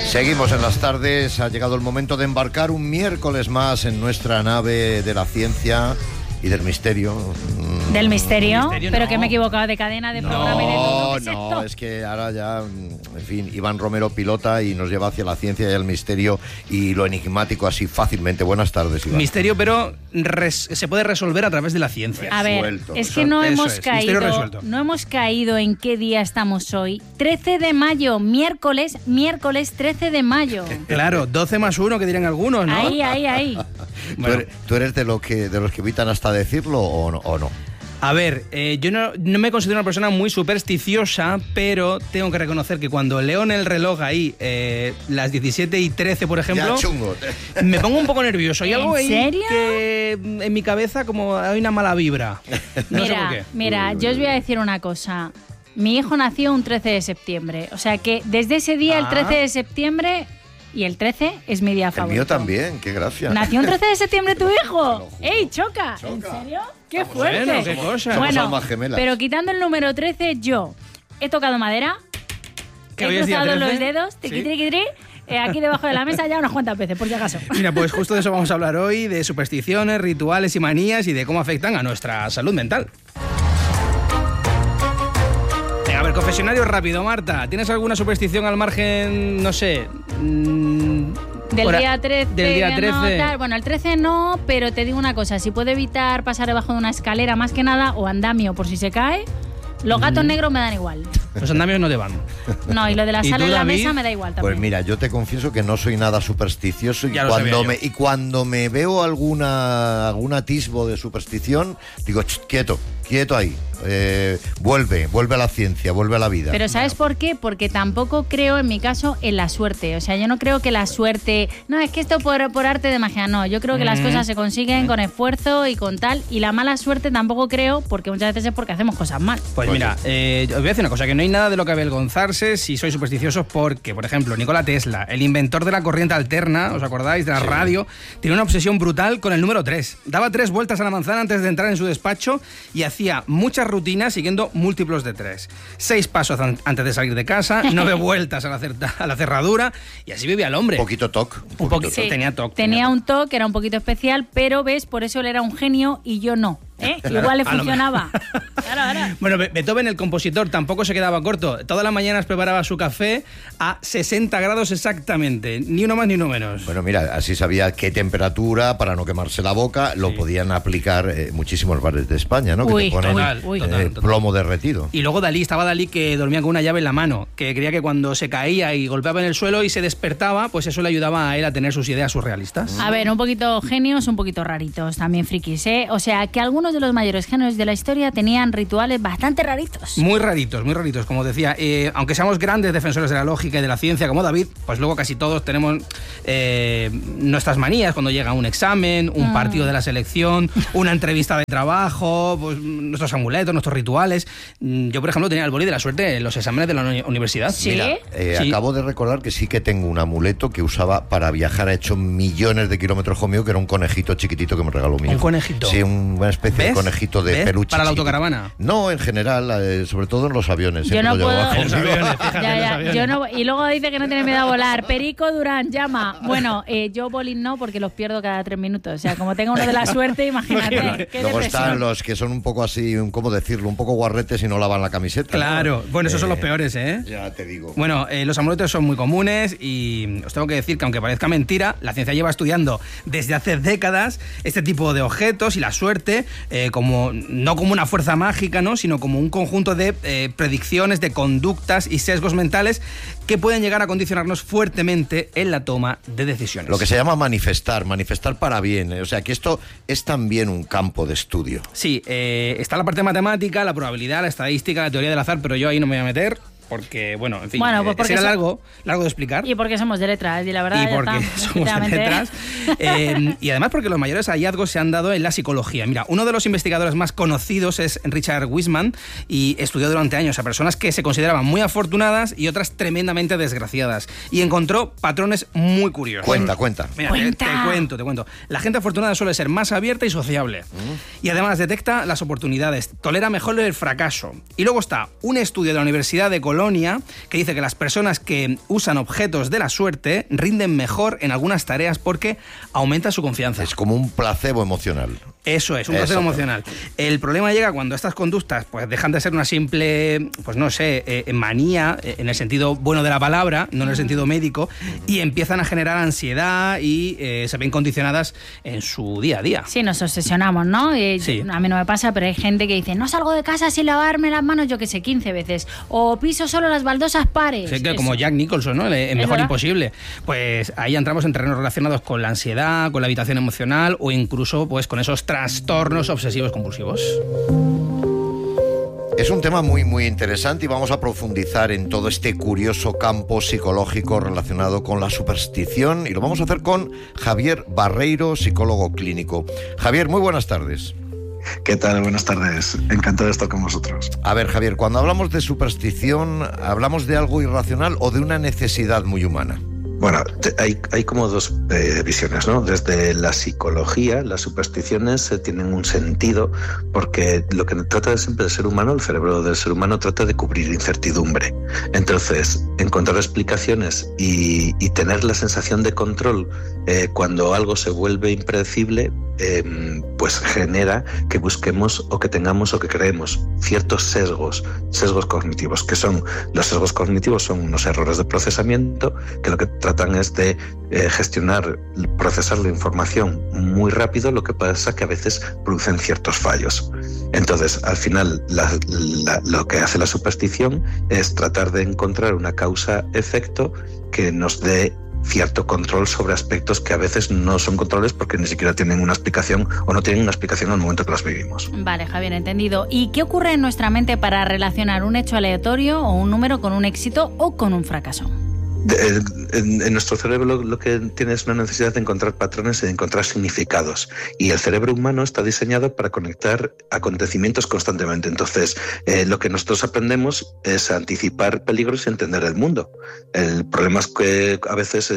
Seguimos en las tardes, ha llegado el momento de embarcar un miércoles más en nuestra nave de la ciencia y del misterio. ¿Del misterio? Pero no. que me he equivocado de cadena de programa y de todo. ¿Qué es esto? No, es que ahora ya, en fin, Iván Romero pilota y nos lleva hacia la ciencia y el misterio y lo enigmático así fácilmente. Buenas tardes, Iván. Misterio, pero se puede resolver a través de la ciencia. A ver, Resuelto. es que no Eso hemos es, misterio resuelto. caído, no hemos caído en qué día estamos hoy. 13 de mayo, miércoles 13 de mayo. Claro, 12 más 1 que dirían algunos, ¿no? Ahí. Bueno. ¿Tú eres de los que evitan hasta decirlo o no? A ver, yo no me considero una persona muy supersticiosa, pero tengo que reconocer que cuando leo en el reloj ahí las 17:13, por ejemplo, Ya chungo. me pongo un poco nervioso. Hay algo ahí serio? que en mi cabeza como hay una mala vibra. No sé por qué. Mira, yo os voy a decir una cosa. Mi hijo nació un 13 de septiembre. O sea que desde ese día, el 13 de septiembre, y el 13 es mi día El favorito. mío también, qué gracia. ¿Nació un 13 de septiembre tu Te lo hijo? juro. ¡Ey, choca! ¿En serio? ¡Qué Vamos, fuerte! bueno, qué cosa. Somos Bueno, almas gemelas. pero quitando el número 13, yo he tocado madera, ¿Que he hoy es día cruzado 13? los dedos, Sí. tiqui, aquí debajo de la mesa ya unas cuantas veces, por si acaso. Mira, pues justo de eso vamos a hablar hoy, de supersticiones, rituales y manías y de cómo afectan a nuestra salud mental. Venga, a ver, confesionario rápido, Marta. ¿Tienes alguna superstición al margen, no sé? Del día 13. Del día 13. No, tal. Bueno, el 13 no, pero te digo una cosa, si puedo evitar pasar debajo de una escalera más que nada, o andamio por si se cae, los gatos negros me dan igual. Los andamios no te van. No, y lo de la ¿Y sal tú, en la David? mesa me da igual también. Pues mira, yo te confieso que no soy nada supersticioso Ya lo sabía yo. y cuando me veo algún atisbo de superstición, digo, quieto ahí, vuelve a la ciencia, vuelve a la vida. Pero ¿sabes por qué? Porque tampoco creo, en mi caso, en la suerte. O sea, yo no creo que la suerte... No, es que esto por arte de magia, no. Yo creo que las cosas se consiguen con esfuerzo y con tal. Y la mala suerte tampoco creo, porque muchas veces es porque hacemos cosas mal. Pues mira, os voy a decir una cosa, que no hay nada de lo que avergonzarse si sois supersticiosos porque, por ejemplo, Nikola Tesla, el inventor de la corriente alterna, ¿os acordáis? De la radio, tiene una obsesión brutal con el número 3. Daba 3 vueltas a la manzana antes de entrar en su despacho y hacía muchas rutinas siguiendo múltiplos de 3. 6 pasos antes de salir de casa, 9 vueltas a la cerradura y así vivía el hombre. Un poquito toc. Un poquito, Sí. tenía toque. Tenía un toque, era un poquito especial, pero ves, por eso él era un genio y yo no. Igual le A lo funcionaba. Claro. Bueno, Beethoven, el compositor, tampoco se quedaba corto. Todas las mañanas preparaba su café a 60 grados exactamente, ni uno más ni uno menos. Bueno, mira, así sabía qué temperatura para no quemarse la boca, lo podían aplicar muchísimos bares de España, ¿no? Uy, que te ponen total. plomo derretido. Y luego estaba Dalí que dormía con una llave en la mano, que creía que cuando se caía y golpeaba en el suelo y se despertaba, pues eso le ayudaba a él a tener sus ideas surrealistas. A ver, un poquito genios, un poquito raritos, también frikis, ¿eh? O sea, que algunos de los mayores genios de la historia tenían rituales bastante raritos. Muy raritos, como decía. Aunque seamos grandes defensores de la lógica y de la ciencia como David, pues luego casi todos tenemos nuestras manías cuando llega un examen, un partido de la selección, una entrevista de trabajo, pues nuestros amuletos, nuestros rituales. Yo, por ejemplo, tenía el boli de la suerte en los exámenes de la universidad. ¿Sí? Mira, Sí. acabo de recordar que sí que tengo un amuleto que usaba para viajar, ha hecho millones de kilómetros conmigo, que era un conejito chiquitito que me regaló mi hijo. ¿Un conejito? Sí, una especie de conejito de ¿Ves? peluche. ¿Para la chiquitito. autocaravana? No, en general, sobre todo en los aviones. Yo siempre no lo llevo puedo. abajo. En los aviones, fíjate, en los aviones. Yo no, y luego dice que no tiene miedo a volar. Perico Durán, llama. Bueno, yo bolín no, porque los pierdo cada 3 minutos. O sea, como tengo uno de la suerte, imagínate. Qué Luego depresión. están los que son un poco así, ¿cómo decirlo? Un poco guarretes y no lavan la camiseta. Claro. ¿no? Bueno, esos son los peores, ¿eh? Ya te digo. Bueno, los amuletos son muy comunes y os tengo que decir que aunque parezca mentira, la ciencia lleva estudiando desde hace décadas este tipo de objetos y la suerte no como una fuerza mágica, ¿no? Sino como un conjunto de predicciones, de conductas y sesgos mentales que pueden llegar a condicionarnos fuertemente en la toma de decisiones. Lo que se llama manifestar para bien. O sea, que esto es también un campo de estudio. Sí, está la parte matemática, la probabilidad, la estadística, la teoría del azar, pero yo ahí no me voy a meter. Porque, bueno, en fin, Bueno, pues porque será largo de explicar. Y porque somos de letras, y la verdad, Y ya porque está, somos de efectivamente. letras. Y además porque los mayores hallazgos se han dado en la psicología. Mira, uno de los investigadores más conocidos es Richard Wiseman y estudió durante años a personas que se consideraban muy afortunadas y otras tremendamente desgraciadas. Y encontró patrones muy curiosos. Cuenta. Mira, Cuenta. te cuento. La gente afortunada suele ser más abierta y sociable. Y además detecta las oportunidades, tolera mejor el fracaso. Y luego está un estudio de la Universidad de Colombia Polonia, que dice que las personas que usan objetos de la suerte rinden mejor en algunas tareas porque aumenta su confianza. Es como un placebo emocional. Eso es, un placebo emocional. El problema llega cuando estas conductas pues dejan de ser una simple, pues no sé, manía, en el sentido bueno de la palabra, no en el sentido médico, y empiezan a generar ansiedad y se ven condicionadas en su día a día. Sí, nos obsesionamos, ¿no? Sí. A mí no me pasa, pero hay gente que dice, no salgo de casa sin lavarme las manos, yo qué sé, 15 veces. O piso solo las baldosas pares. Sí, que como Jack Nicholson, ¿no? El mejor verdad. Imposible. Pues ahí entramos en terrenos relacionados con la ansiedad, con la habitación emocional o incluso pues con esos trastornos obsesivos compulsivos. Es un tema muy, muy interesante y vamos a profundizar en todo este curioso campo psicológico relacionado con la superstición y lo vamos a hacer con Javier Barreiro, psicólogo clínico. Javier, muy buenas tardes. ¿Qué tal? Buenas tardes. Encantado de estar con vosotros. A ver, Javier, cuando hablamos de superstición, ¿hablamos de algo irracional o de una necesidad muy humana? Bueno, hay como dos visiones, ¿no? Desde la psicología, las supersticiones tienen un sentido porque lo que trata siempre del ser humano, el cerebro del ser humano trata de cubrir incertidumbre. Entonces, encontrar explicaciones y tener la sensación de control cuando algo se vuelve impredecible, pues genera que busquemos o que tengamos o que creemos ciertos sesgos cognitivos, que son los sesgos cognitivos, son unos errores de procesamiento que lo que tratan es de gestionar, procesar la información muy rápido, lo que pasa que a veces producen ciertos fallos. Entonces, al final, lo que hace la superstición es tratar de encontrar una causa-efecto que nos dé cierto control sobre aspectos que a veces no son controles porque ni siquiera tienen una explicación o no tienen una explicación en el momento que las vivimos. Vale, Javier, entendido. ¿Y qué ocurre en nuestra mente para relacionar un hecho aleatorio o un número con un éxito o con un fracaso? En nuestro cerebro lo que tiene es una necesidad de encontrar patrones y de encontrar significados. Y el cerebro humano está diseñado para conectar acontecimientos constantemente. Entonces, lo que nosotros aprendemos es anticipar peligros y entender el mundo. El problema es que a veces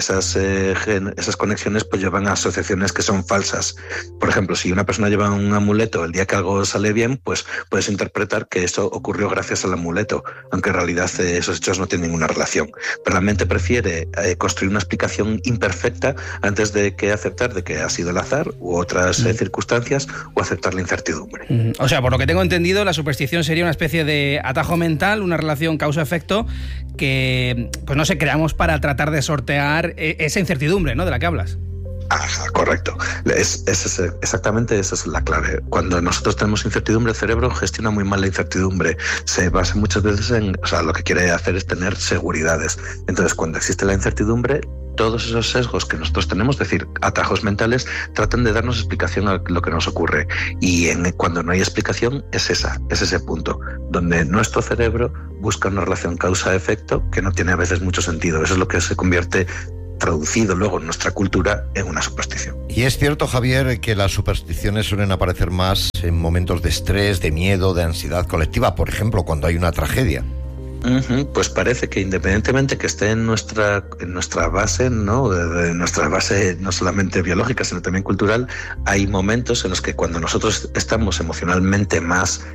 esas conexiones pues llevan a asociaciones que son falsas. Por ejemplo, si una persona lleva un amuleto el día que algo sale bien, pues puedes interpretar que eso ocurrió gracias al amuleto, aunque en realidad esos hechos no tienen ninguna relación. Pero la mente prefiere construir una explicación imperfecta antes de que aceptar de que ha sido el azar u otras circunstancias o aceptar la incertidumbre. O sea, por lo que tengo entendido, la superstición sería una especie de atajo mental, una relación causa-efecto que, pues no sé, creamos para tratar de sortear esa incertidumbre, ¿no?, de la que hablas. Ajá, correcto. Exactamente esa es la clave. Cuando nosotros tenemos incertidumbre, el cerebro gestiona muy mal la incertidumbre. Se basa muchas veces en, o sea, lo que quiere hacer es tener seguridades. Entonces, cuando existe la incertidumbre, todos esos sesgos que nosotros tenemos, es decir, atajos mentales, tratan de darnos explicación a lo que nos ocurre. Y cuando no hay explicación, es ese punto, donde nuestro cerebro busca una relación causa-efecto que no tiene a veces mucho sentido. Eso es lo que se convierte, traducido luego en nuestra cultura, en una superstición. Y es cierto, Javier, que las supersticiones suelen aparecer más en momentos de estrés, de miedo, de ansiedad colectiva, por ejemplo, cuando hay una tragedia. Pues parece que independientemente que esté en nuestra base, ¿no?, de nuestra base no solamente biológica, sino también cultural, hay momentos en los que cuando nosotros estamos emocionalmente más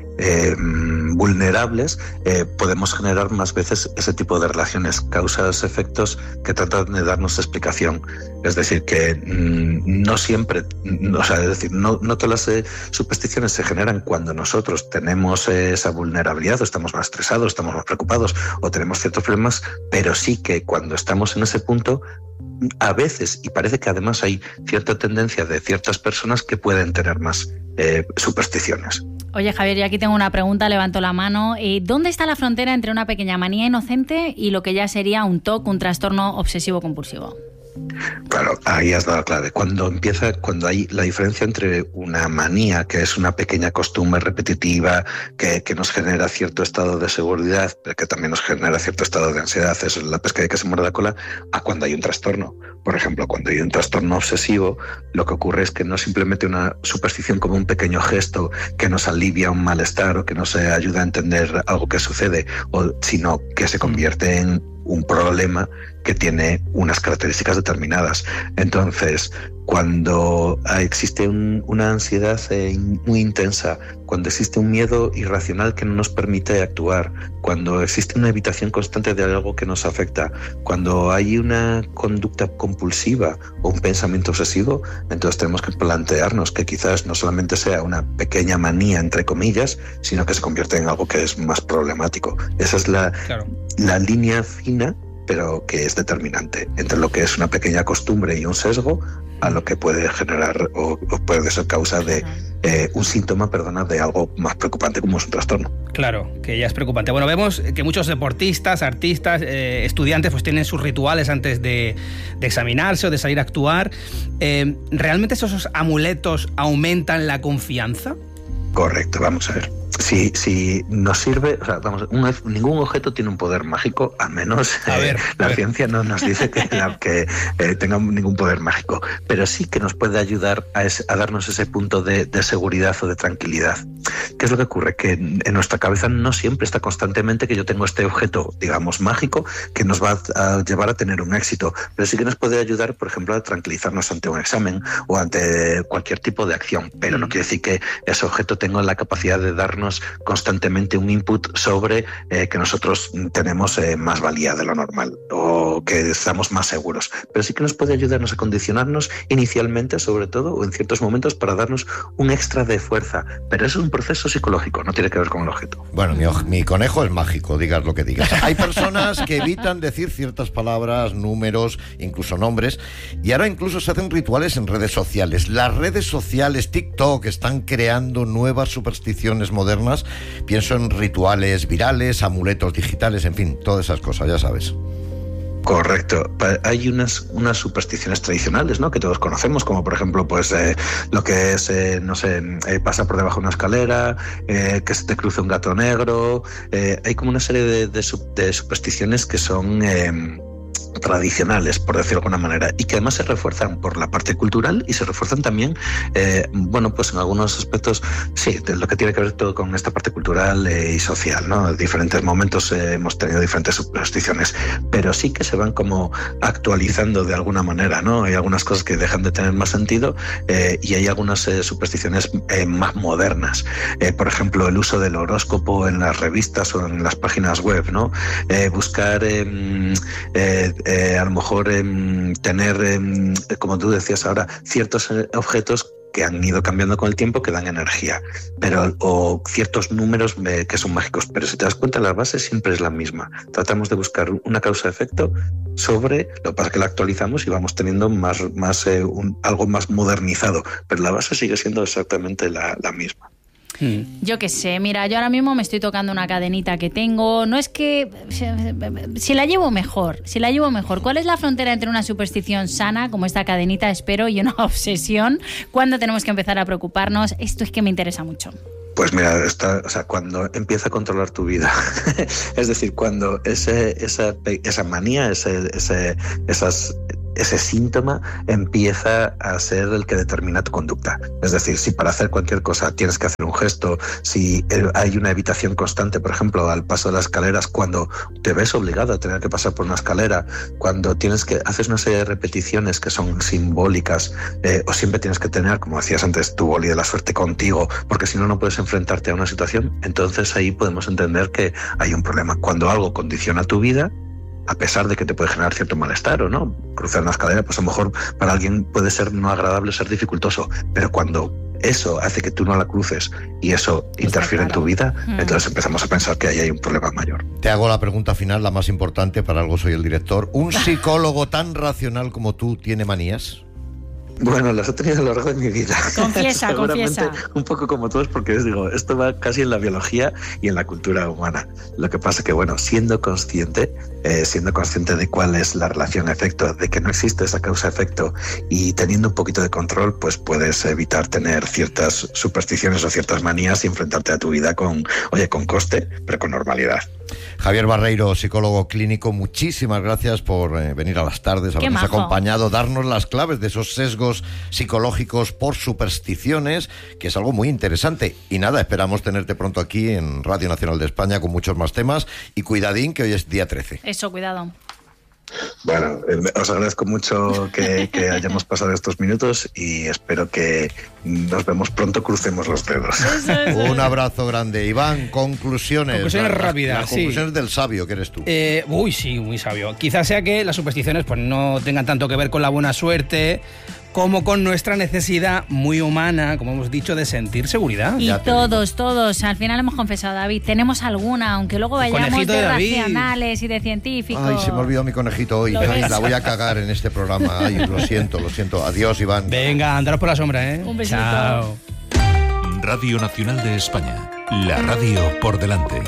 vulnerables, podemos generar más veces ese tipo de relaciones, causas, efectos que tratan de darnos explicación. Es decir, que no siempre, o sea, es decir, no todas las supersticiones se generan cuando nosotros tenemos esa vulnerabilidad, o estamos más estresados, estamos más preocupados o tenemos ciertos problemas, pero sí que cuando estamos en ese punto, a veces, y parece que además hay cierta tendencia de ciertas personas que pueden tener más supersticiones. Oye, Javier, yo aquí tengo una pregunta, levanto la mano. ¿Dónde está la frontera entre una pequeña manía inocente y lo que ya sería un TOC, un trastorno obsesivo-compulsivo? Claro, ahí has dado la clave. Cuando hay la diferencia entre una manía, que es una pequeña costumbre repetitiva que nos genera cierto estado de seguridad, pero que también nos genera cierto estado de ansiedad, eso es la pescadilla que se muerde la cola, a cuando hay un trastorno. Por ejemplo, cuando hay un trastorno obsesivo, lo que ocurre es que no es simplemente una superstición como un pequeño gesto que nos alivia un malestar o que nos ayuda a entender algo que sucede, sino que se convierte en un problema que tiene unas características determinadas. Entonces, Cuando existe una ansiedad muy intensa, cuando existe un miedo irracional que no nos permite actuar, cuando existe una evitación constante de algo que nos afecta, cuando hay una conducta compulsiva o un pensamiento obsesivo, entonces tenemos que plantearnos que quizás no solamente sea una pequeña manía, entre comillas, sino que se convierte en algo que es más problemático. Esa es la línea fina, pero que es determinante entre lo que es una pequeña costumbre y un sesgo a lo que puede generar o puede ser causa de un síntoma, de algo más preocupante como es un trastorno. Claro, que ya es preocupante. Bueno, vemos que muchos deportistas, artistas, estudiantes pues tienen sus rituales antes de examinarse o de salir a actuar. ¿Realmente esos amuletos aumentan la confianza? Correcto, vamos a ver. Si nos sirve, ningún objeto tiene un poder mágico, a menos la ciencia no nos dice que tenga ningún poder mágico, pero sí que nos puede ayudar a darnos ese punto de seguridad o de tranquilidad. ¿Qué es lo que ocurre? Que en nuestra cabeza no siempre está constantemente que yo tengo este objeto, digamos, mágico, que nos va a llevar a tener un éxito, pero sí que nos puede ayudar, por ejemplo, a tranquilizarnos ante un examen o ante cualquier tipo de acción, pero no quiere decir que ese objeto tenga la capacidad de darnos constantemente un input sobre que nosotros tenemos más valía de lo normal o que estamos más seguros, pero sí que nos puede ayudarnos a condicionarnos inicialmente, sobre todo, o en ciertos momentos, para darnos un extra de fuerza, pero eso es un proceso psicológico, no tiene que ver con el objeto. Bueno, mi conejo es mágico, digas lo que digas. Hay personas que evitan decir ciertas palabras, números, incluso nombres, y ahora incluso se hacen rituales en redes sociales. Las redes sociales, TikTok, están creando nuevas supersticiones modernas. Pienso en rituales virales, amuletos digitales, en fin, todas esas cosas, ya sabes. Correcto. Hay unas supersticiones tradicionales, ¿no?, que todos conocemos, como por ejemplo lo que es, pasar por debajo de una escalera, que se te cruce un gato negro. Hay como una serie de supersticiones que son tradicionales, por decirlo de alguna manera, y que además se refuerzan por la parte cultural y se refuerzan también, en algunos aspectos, sí, de lo que tiene que ver todo con esta parte cultural y social, ¿no? En diferentes momentos hemos tenido diferentes supersticiones, pero sí que se van como actualizando de alguna manera, ¿no? Hay algunas cosas que dejan de tener más sentido y hay algunas supersticiones más modernas. Por ejemplo, el uso del horóscopo en las revistas o en las páginas web, ¿no? Buscar a lo mejor tener, como tú decías ahora, ciertos objetos que han ido cambiando con el tiempo, que dan energía, o ciertos números que son mágicos, pero si te das cuenta, la base siempre es la misma. Tratamos de buscar una causa-efecto sobre, lo que pasa es que la actualizamos y vamos teniendo algo más modernizado, pero la base sigue siendo exactamente la misma. Yo qué sé, mira, yo ahora mismo me estoy tocando una cadenita que tengo, no es que... Si la llevo mejor. ¿Cuál es la frontera entre una superstición sana, como esta cadenita, espero, y una obsesión? ¿Cuándo tenemos que empezar a preocuparnos? Esto es que me interesa mucho. Pues mira, cuando empieza a controlar tu vida, es decir, cuando esa manía, ese síntoma empieza a ser el que determina tu conducta. Es decir, si para hacer cualquier cosa tienes que hacer un gesto, si hay una evitación constante, por ejemplo, al paso de las escaleras, cuando te ves obligado a tener que pasar por una escalera, cuando haces una serie de repeticiones que son simbólicas, o siempre tienes que tener, como decías antes, tu boli de la suerte contigo, porque si no, no puedes enfrentarte a una situación, entonces ahí podemos entender que hay un problema. Cuando algo condiciona tu vida, a pesar de que te puede generar cierto malestar o no, cruzar una escalera, pues a lo mejor para alguien puede ser no agradable, ser dificultoso, pero cuando eso hace que tú no la cruces y eso interfiere en tu vida, entonces empezamos a pensar que ahí hay un problema mayor. Te hago la pregunta final, la más importante, para algo soy el director. ¿Un psicólogo tan racional como tú tiene manías? Bueno, las he tenido a lo largo de mi vida. Confiesa. Un poco como todos, porque esto va casi en la biología y en la cultura humana. Lo que pasa que, siendo consciente de cuál es la relación-efecto, de que no existe esa causa-efecto y teniendo un poquito de control, pues puedes evitar tener ciertas supersticiones o ciertas manías y enfrentarte a tu vida con coste, pero con normalidad. Javier Barreiro, psicólogo clínico, muchísimas gracias por venir a las tardes, habernos acompañado, darnos las claves de esos sesgos psicológicos por supersticiones, que es algo muy interesante. Y nada, esperamos tenerte pronto aquí en Radio Nacional de España con muchos más temas. Y cuidadín, que hoy es día 13. Eso, cuidado. Bueno, os agradezco mucho que hayamos pasado estos minutos y espero que nos vemos pronto, crucemos los dedos. Un abrazo grande. Iván, conclusiones. Conclusiones rápidas, Las conclusiones del sabio que eres tú. Sí, muy sabio. Quizás sea que las supersticiones pues no tengan tanto que ver con la buena suerte como con nuestra necesidad muy humana, como hemos dicho, de sentir seguridad. Y todos, al final hemos confesado, David, tenemos alguna, aunque luego vayamos de racionales y de científicos. Ay, se me ha olvidado mi conejito hoy. Ay, la voy a cagar en este programa. Ay, lo siento. Adiós, Iván. Venga, andaros por la sombra, ¿eh? Un besito. Chao. Radio Nacional de España. La radio por delante.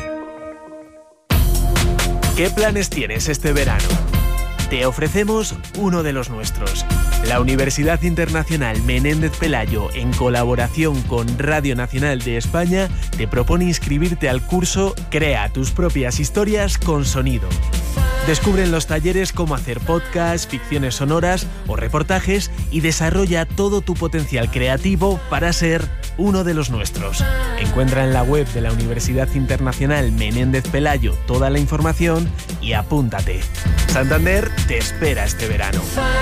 ¿Qué planes tienes este verano? Te ofrecemos uno de los nuestros. La Universidad Internacional Menéndez Pelayo, en colaboración con Radio Nacional de España, te propone inscribirte al curso Crea tus propias historias con sonido. Descubre en los talleres cómo hacer podcasts, ficciones sonoras o reportajes y desarrolla todo tu potencial creativo para ser uno de los nuestros. Encuentra en la web de la Universidad Internacional Menéndez Pelayo toda la información y apúntate. Santander te espera este verano.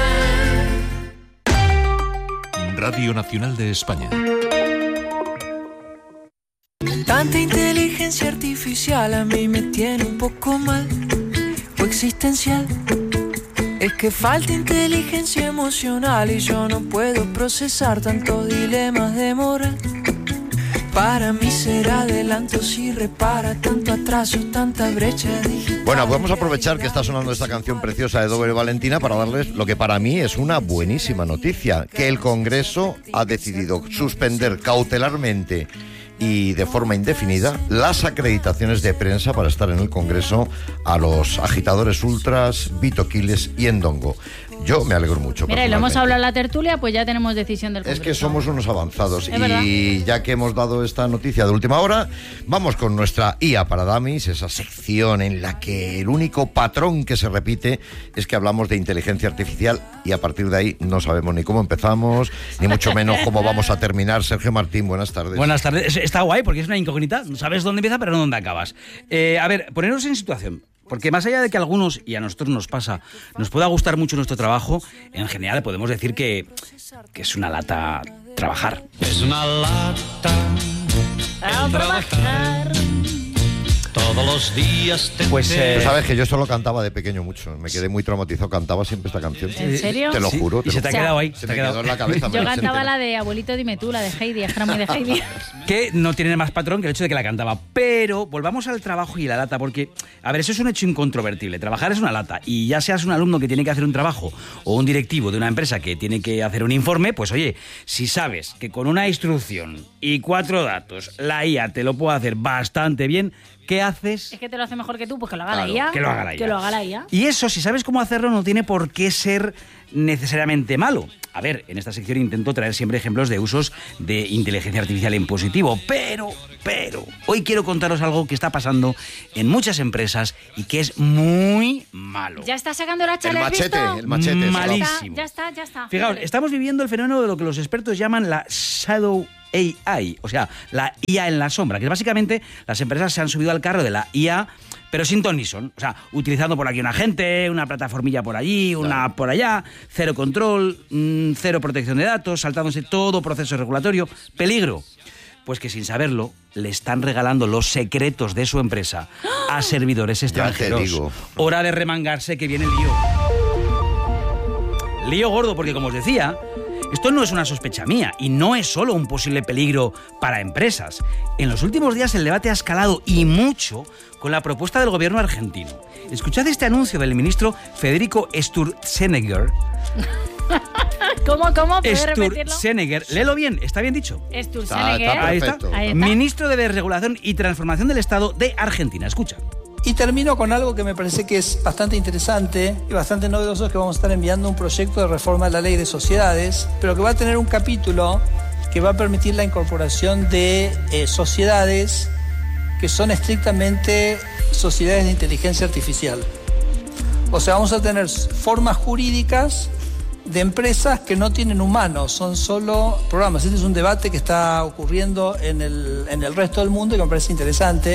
Radio Nacional de España. Tanta inteligencia artificial a mí me tiene un poco mal o existencial. Es que falta inteligencia emocional y yo no puedo procesar tantos dilemas de moral. Para mí será adelanto si repara tanto atraso, tanta brecha digital. Bueno, vamos a aprovechar que está sonando esta canción preciosa de Doble Valentina para darles lo que para mí es una buenísima noticia, que el Congreso ha decidido suspender cautelarmente y de forma indefinida las acreditaciones de prensa para estar en el Congreso a los agitadores ultras, Vito Quiles y Endongo. Yo me alegro mucho. Mira, y lo hemos hablado en la tertulia, pues ya tenemos decisión del Congreso. Es que somos unos avanzados. Es verdad. Y ya que hemos dado esta noticia de última hora, vamos con nuestra IA para Dummies, esa sección en la que el único patrón que se repite es que hablamos de inteligencia artificial y a partir de ahí no sabemos ni cómo empezamos, ni mucho menos cómo vamos a terminar. Sergio Martín, buenas tardes. Buenas tardes. Está guay porque es una incógnita. Sabes dónde empieza, pero no dónde acabas. A ver, poneros en situación. Porque más allá de que a algunos, y a nosotros nos pasa, nos pueda gustar mucho nuestro trabajo, en general podemos decir que es una lata trabajar. Es una lata trabajar. Todos los días te... Pues tú sabes que yo solo cantaba de pequeño mucho. Me quedé muy traumatizado. Cantaba siempre esta canción. ¿En serio? Te lo juro. Y se te ha quedado ahí. Se me quedó en la cabeza. Yo cantaba la de Abuelito dime tú, la de Heidi, era muy de Heidi. Que no tiene más patrón que el hecho de que la cantaba. Pero volvamos al trabajo y la lata, porque, a ver, eso es un hecho incontrovertible. Trabajar es una lata. Y ya seas un alumno que tiene que hacer un trabajo o un directivo de una empresa que tiene que hacer un informe, pues oye, si sabes que con una instrucción y 4 datos la IA te lo puede hacer bastante bien, ¿qué haces? Es que te lo hace mejor que tú, pues que lo haga la IA. Que lo haga la IA. Que lo haga la IA. Y eso, si sabes cómo hacerlo, no tiene por qué ser necesariamente malo. A ver, en esta sección intento traer siempre ejemplos de usos de inteligencia artificial en positivo, pero, hoy quiero contaros algo que está pasando en muchas empresas y que es muy malo. Ya está sacando el hacha, El ¿lo has machete, visto? el machete. Malísimo. Ya está. Fijaos, estamos viviendo el fenómeno de lo que los expertos llaman la shadow AI, o sea, la IA en la sombra, que básicamente las empresas se han subido al carro de la IA, pero sin ton ni son. O sea, utilizando por aquí un agente, una plataformilla por allí, una por allá, cero control, cero protección de datos, saltándose todo proceso regulatorio. ¿Peligro? Pues que sin saberlo, le están regalando los secretos de su empresa a servidores extranjeros. Ya te digo. Hora de remangarse que viene el lío. Lío gordo, porque como os decía, esto no es una sospecha mía y no es solo un posible peligro para empresas. En los últimos días el debate ha escalado y mucho con la propuesta del gobierno argentino. Escuchad este anuncio del ministro Federico Sturzenegger. ¿Cómo? ¿Puedes repetirlo? Sturzenegger, léelo bien, ¿está bien dicho? Sturzenegger. Ahí está. Ahí está. Ministro de Desregulación y Transformación del Estado de Argentina. Escucha. Y termino con algo que me parece que es bastante interesante y bastante novedoso, es que vamos a estar enviando un proyecto de reforma de la ley de sociedades, pero que va a tener un capítulo que va a permitir la incorporación de sociedades que son estrictamente sociedades de inteligencia artificial. O sea, vamos a tener formas jurídicas de empresas que no tienen humanos, son solo programas. Este es un debate que está ocurriendo en el resto del mundo y que me parece interesante.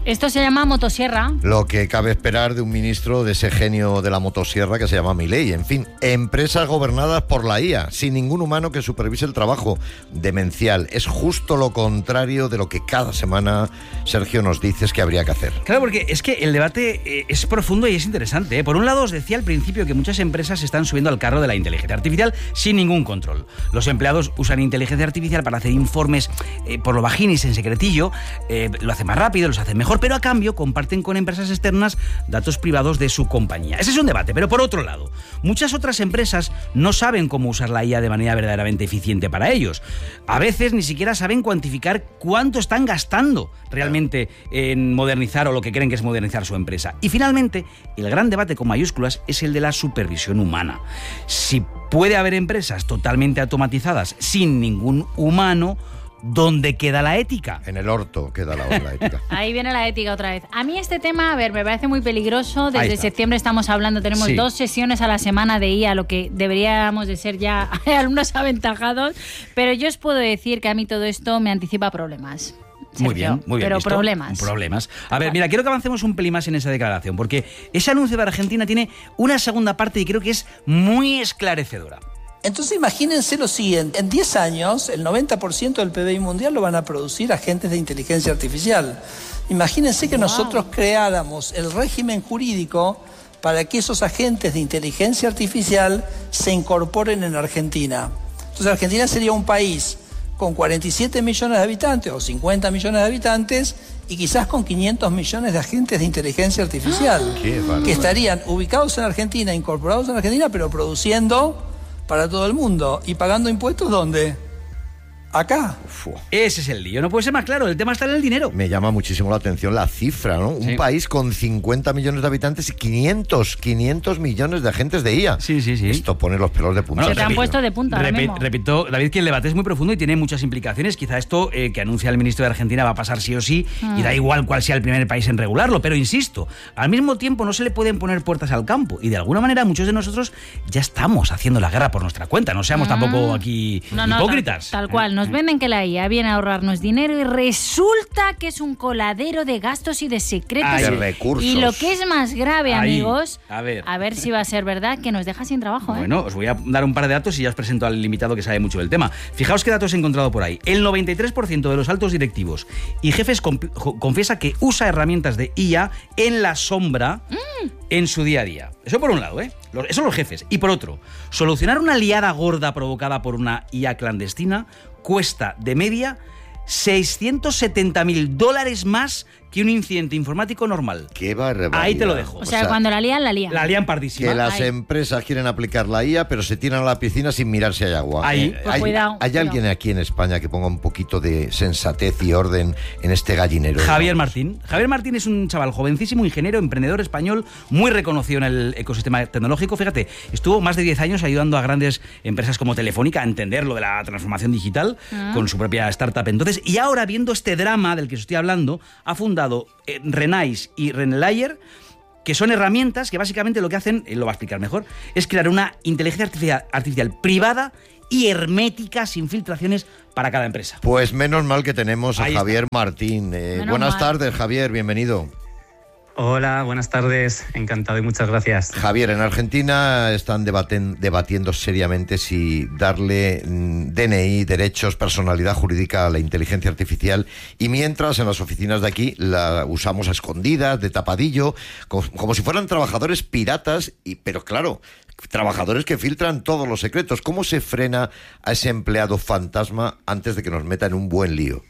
Esto se llama motosierra. Lo que cabe esperar de un ministro de ese genio de la motosierra que se llama Milei. En fin, empresas gobernadas por la IA, sin ningún humano que supervise el trabajo. Demencial. Es justo lo contrario de lo que cada semana Sergio nos dices que habría que hacer. Claro, porque es que el debate es profundo y es interesante, ¿eh? Por un lado, os decía al principio que muchas empresas se están subiendo al carro de la inteligencia artificial sin ningún control. Los empleados usan inteligencia artificial para hacer informes por lo bajinis en secretillo, lo hacen más rápido, los hacen mejor, pero a cambio comparten con empresas externas datos privados de su compañía. Ese es un debate, pero por otro lado, muchas otras empresas no saben cómo usar la IA de manera verdaderamente eficiente para ellos. A veces ni siquiera saben cuantificar cuánto están gastando realmente en modernizar o lo que creen que es modernizar su empresa. Y finalmente, el gran debate con mayúsculas es el de la supervisión humana. Si puede haber empresas totalmente automatizadas sin ningún humano, ¿dónde queda la ética? En el orto queda la ética. Ahí viene la ética otra vez. A mí este tema, a ver, me parece muy peligroso. Desde septiembre estamos hablando, tenemos 2 sesiones a la semana de IA, lo que deberíamos de ser ya alumnos aventajados. Pero yo os puedo decir que a mí todo esto me anticipa problemas. Sergio, muy bien pero visto. Problemas. A ver, mira, quiero que avancemos un pelín más en esa declaración, porque ese anuncio de Argentina tiene una segunda parte y creo que es muy esclarecedora. Entonces imagínense lo siguiente, en 10 años el 90% del PBI mundial lo van a producir agentes de inteligencia artificial. Imagínense que nosotros creáramos el régimen jurídico para que esos agentes de inteligencia artificial se incorporen en Argentina. Entonces Argentina sería un país con 47 millones de habitantes o 50 millones de habitantes y quizás con 500 millones de agentes de inteligencia artificial que estarían ubicados en Argentina, incorporados en Argentina, pero produciendo para todo el mundo y pagando impuestos ¿dónde? Acá. Ese es el lío, no puede ser más claro, el tema está en el dinero. Me llama muchísimo la atención la cifra, ¿no? Sí. Un país con 50 millones de habitantes y 500 millones de agentes de IA. Sí. Esto pone los pelos de punta. Se te han puesto de punta ahora mismo. Repito, David, que el debate es muy profundo y tiene muchas implicaciones. Quizá esto que anuncia el ministro de Argentina va a pasar sí o sí y da igual cuál sea el primer país en regularlo. Pero insisto, al mismo tiempo no se le pueden poner puertas al campo y de alguna manera muchos de nosotros ya estamos haciendo la guerra por nuestra cuenta. No seamos tampoco aquí hipócritas. Tal cual, nos venden que la IA viene a ahorrarnos dinero y resulta que es un coladero de gastos y de secretos. De recursos. Y lo que es más grave, amigos, a ver si va a ser verdad, que nos deja sin trabajo. Bueno, os voy a dar un par de datos y ya os presento al invitado que sabe mucho del tema. Fijaos qué datos he encontrado por ahí. El 93% de los altos directivos y jefes confiesa que usa herramientas de IA en la sombra en su día a día. Eso por un lado, ¿eh? Eso son los jefes. Y por otro, solucionar una liada gorda provocada por una IA clandestina cuesta de media $670.000 más que un incidente informático normal. ¡Qué barbaridad! Ahí te lo dejo. O sea, cuando la lían, la lían. La lían pardísima. Que las empresas quieren aplicar la IA, pero se tiran a la piscina sin mirar si hay agua. Ahí. Pues cuidado. ¿Hay alguien aquí en España que ponga un poquito de sensatez y orden en este gallinero? Javier Martín. Javier Martín es un chaval jovencísimo, ingeniero, emprendedor español, muy reconocido en el ecosistema tecnológico. Fíjate, estuvo más de 10 años ayudando a grandes empresas como Telefónica a entender lo de la transformación digital con su propia startup. Entonces, y ahora, viendo este drama del que os estoy hablando, ha fundado Renais y Renelayer, que son herramientas que básicamente lo que hacen, él lo va a explicar mejor, es crear una inteligencia artificial privada y hermética, sin filtraciones, para cada empresa. Pues menos mal que tenemos a Javier Martín. Buenas tardes, Javier, bienvenido. Hola, buenas tardes, encantado y muchas gracias. Javier, en Argentina están debatiendo seriamente si darle DNI, derechos, personalidad jurídica a la inteligencia artificial, y mientras en las oficinas de aquí la usamos a escondidas, de tapadillo, como si fueran trabajadores piratas, pero claro, trabajadores que filtran todos los secretos. ¿Cómo se frena a ese empleado fantasma antes de que nos meta en un buen lío?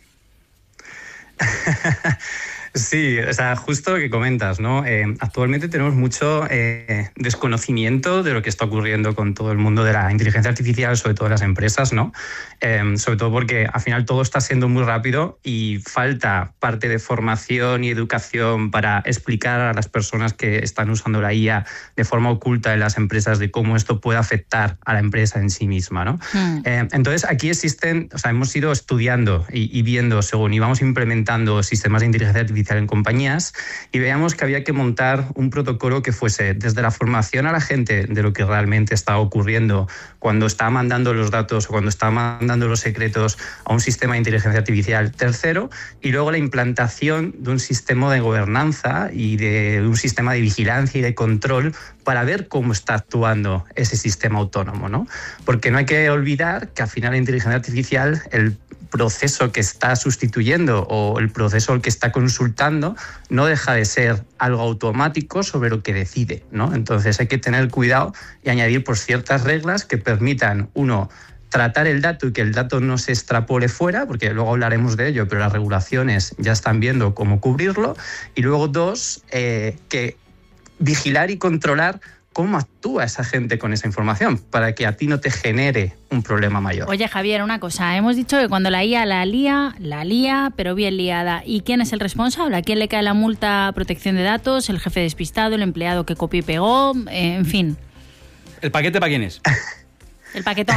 Sí, o sea, justo lo que comentas, ¿no? Actualmente tenemos mucho desconocimiento de lo que está ocurriendo con todo el mundo de la inteligencia artificial, sobre todo en las empresas, ¿no? Sobre todo porque al final todo está siendo muy rápido y falta parte de formación y educación para explicar a las personas que están usando la IA de forma oculta en las empresas de cómo esto puede afectar a la empresa en sí misma, ¿no? Entonces aquí existen, o sea, hemos ido estudiando y viendo según íbamos implementando sistemas de inteligencia artificial artificial en compañías y veíamos que había que montar un protocolo que fuese desde la formación a la gente de lo que realmente está ocurriendo cuando está mandando los datos o cuando está mandando los secretos a un sistema de inteligencia artificial tercero, y luego la implantación de un sistema de gobernanza y de un sistema de vigilancia y de control para ver cómo está actuando ese sistema autónomo, ¿no? Porque no hay que olvidar que al final la inteligencia artificial, el proceso que está sustituyendo o el proceso que está consultando no deja de ser algo automático sobre lo que decide, ¿no? Entonces hay que tener cuidado y añadir por ciertas reglas que permitan, uno, tratar el dato y que el dato no se extrapole fuera, porque luego hablaremos de ello, pero las regulaciones ya están viendo cómo cubrirlo, y luego dos, que vigilar y controlar cómo actúa esa gente con esa información para que a ti no te genere un problema mayor. Oye, Javier, una cosa. Hemos dicho que cuando la IA la lía, pero bien liada. ¿Y quién es el responsable? ¿A quién le cae la multa protección de datos? ¿El jefe despistado? ¿El empleado que copió y pegó? En fin. ¿El paquete para quién es? El paquetón.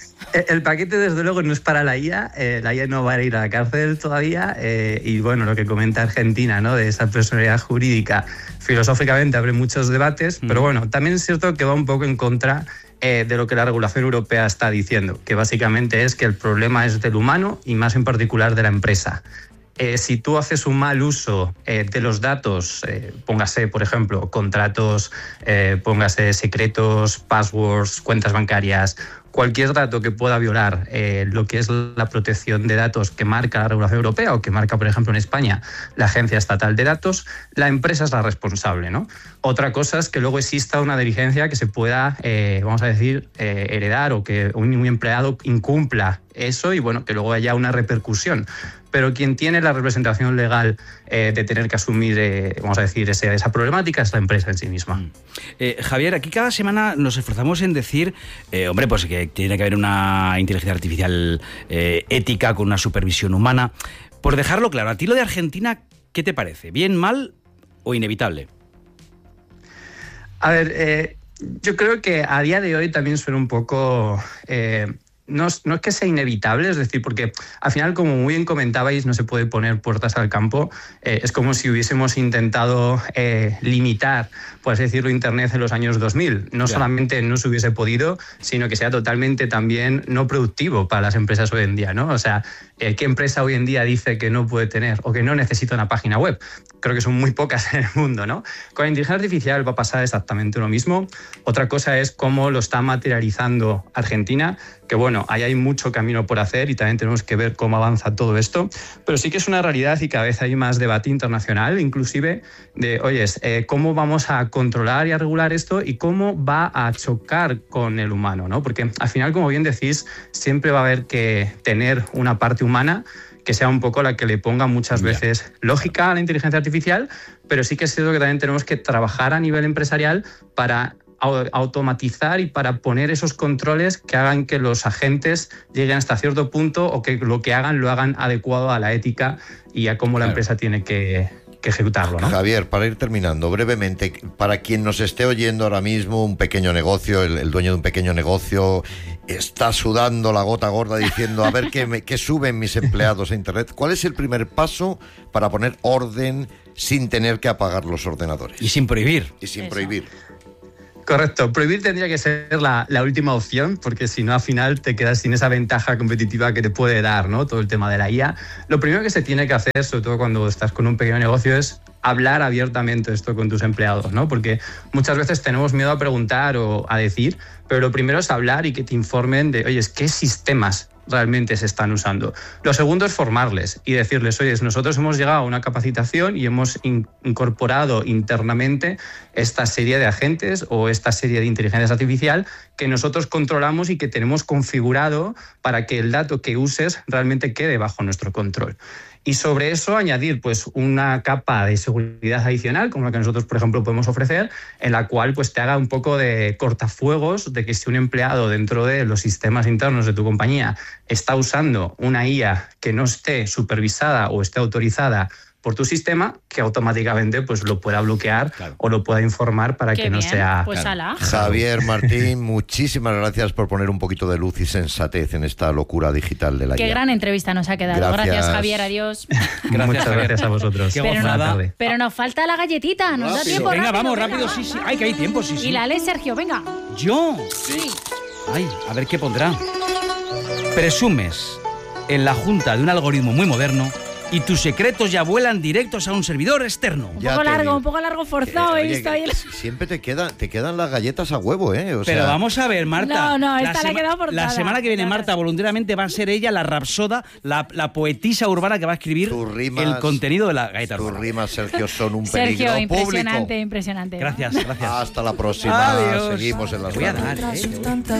El paquete, desde luego, no es para la IA. La IA no va a ir a la cárcel todavía. Y bueno, lo que comenta Argentina, ¿no?, de esa personalidad jurídica, filosóficamente abre muchos debates, pero bueno, también es cierto que va un poco en contra de lo que la regulación europea está diciendo, que básicamente es que el problema es del humano y más en particular de la empresa. Si tú haces un mal uso de los datos, póngase, por ejemplo, contratos, póngase secretos, passwords, cuentas bancarias, cualquier dato que pueda violar lo que es la protección de datos que marca la regulación europea o que marca, por ejemplo, en España la Agencia Estatal de Datos, la empresa es la responsable, ¿no? Otra cosa es que luego exista una diligencia que se pueda, vamos a decir, heredar, o que un empleado incumpla eso y, bueno, que luego haya una repercusión. Pero quien tiene la representación legal de tener que asumir, vamos a decir, esa problemática es la empresa en sí misma. Javier, aquí cada semana nos esforzamos en decir, hombre, pues que tiene que haber una inteligencia artificial ética con una supervisión humana. Por dejarlo claro, a ti lo de Argentina, ¿qué te parece? ¿Bien, mal o inevitable? A ver, yo creo que a día de hoy también suena un poco... No es que sea inevitable, es decir, porque al final, como muy bien comentabais, no se puede poner puertas al campo. Es como si hubiésemos intentado limitar, por así decirlo, Internet en los años 2000. No solamente no se hubiese podido, sino que sea totalmente también no productivo para las empresas hoy en día, ¿no? O sea, ¿qué empresa hoy en día dice que no puede tener o que no necesita una página web? Creo que son muy pocas en el mundo, ¿no? Con la inteligencia artificial va a pasar exactamente lo mismo. Otra cosa es cómo lo está materializando Argentina, que bueno, ahí hay mucho camino por hacer y también tenemos que ver cómo avanza todo esto, pero sí que es una realidad y cada vez hay más debate internacional, inclusive de, oye, ¿cómo vamos a controlar y a regular esto y cómo va a chocar con el humano, ¿no? Porque al final, como bien decís, siempre va a haber que tener una parte humana que sea un poco la que le ponga muchas veces lógica a la inteligencia artificial, pero sí que es cierto que también tenemos que trabajar a nivel empresarial para automatizar y para poner esos controles que hagan que los agentes lleguen hasta cierto punto o que lo que hagan lo hagan adecuado a la ética y a cómo la empresa tiene que ejecutarlo, ¿no? Javier, para ir terminando, brevemente, para quien nos esté oyendo ahora mismo, un pequeño negocio, el dueño de un pequeño negocio está sudando la gota gorda diciendo a ver qué suben mis empleados a Internet. ¿Cuál es el primer paso para poner orden sin tener que apagar los ordenadores? Y sin prohibir. Correcto. Prohibir tendría que ser la última opción, porque si no, al final te quedas sin esa ventaja competitiva que te puede dar, ¿no?, todo el tema de la IA. Lo primero que se tiene que hacer, sobre todo cuando estás con un pequeño negocio, es hablar abiertamente esto con tus empleados, ¿no? Porque muchas veces tenemos miedo a preguntar o a decir, pero lo primero es hablar y que te informen de, oye, ¿qué sistemas realmente se están usando? Lo segundo es formarles y decirles, oye, nosotros hemos llegado a una capacitación y hemos incorporado internamente esta serie de agentes o esta serie de inteligencia artificial que nosotros controlamos y que tenemos configurado para que el dato que uses realmente quede bajo nuestro control. Y sobre eso añadir pues una capa de seguridad adicional, como la que nosotros, por ejemplo, podemos ofrecer, en la cual pues te haga un poco de cortafuegos de que si un empleado dentro de los sistemas internos de tu compañía está usando una IA que no esté supervisada o esté autorizada por tu sistema que automáticamente pues lo pueda bloquear o lo pueda informar para Qué que no bien, sea... pues ala. Javier Martín, muchísimas gracias por poner un poquito de luz y sensatez en esta locura digital de la Qué IA. gran entrevista nos ha quedado. Gracias Javier, adiós. Muchas gracias a vosotros. Qué Pero gozada. tarde. Pero nos falta la galletita, nos da Rápido. tiempo. Venga, vamos, venga, rápido, sí, sí. Ay, que hay tiempo, sí, sí. Y la ley, Sergio, venga. ¿Yo? Sí. Ay, a ver qué pondrá. Presumes en la junta de un algoritmo muy moderno y tus secretos ya vuelan directos a un servidor externo. Un Ya poco te largo, digo. un poco largo forzado. He Oye, visto ahí. siempre te quedan las galletas a huevo, ¿eh? O Pero sea, vamos a ver, Marta. No, esta le ha quedado por La todas. semana que viene, Marta, voluntariamente va a ser ella la rapsoda, la poetisa urbana que va a escribir Tus rimas- el contenido de la galleta tus urbana. rimas, Sergio, son un peligro Sergio, público. impresionante, impresionante. Gracias, gracias. Hasta la próxima. Adiós. Seguimos en las Te voy a manos. dar, ¿eh? Tanta